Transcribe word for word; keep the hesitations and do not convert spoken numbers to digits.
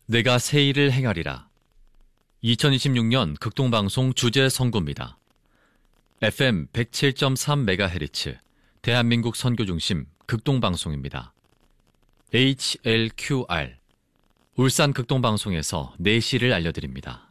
내가 새 일을 행하리라. 이천이십육 년 극동방송 주제 선고입니다. 에프엠 백칠 점 삼 메가헤르츠 대한민국 선교중심 극동방송입니다. 에이치엘큐알 울산 극동방송에서 내시를 알려드립니다.